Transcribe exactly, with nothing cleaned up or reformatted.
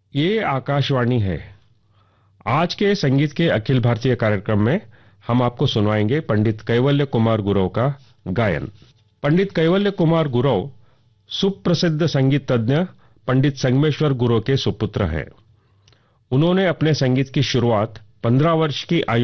ये आकाशवाणी है। आज के संगीत के अखिल भारतीय कार्यक्रम में हम आपको सुनवाएंगे पंडित कैवल्य कुमार गुरव का गायन। पंडित कैवल्य कुमार गुरव सुप्रसिद्ध संगीत तज्ञ पंडित संगमेश्वर गुरव के सुपुत्र हैं। उन्होंने अपने संगीत की शुरुआत पंद्रह वर्ष की आयु